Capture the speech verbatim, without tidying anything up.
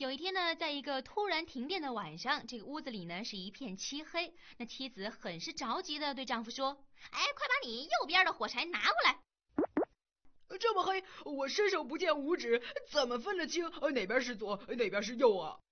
有一天呢，在一个突然停电的晚上，这个屋子里呢是一片漆黑。那妻子很是着急的对丈夫说：“哎，快把你右边的火柴拿过来。” 这么黑，我伸手不见五指，怎么分得清哪边是左，哪边是右啊？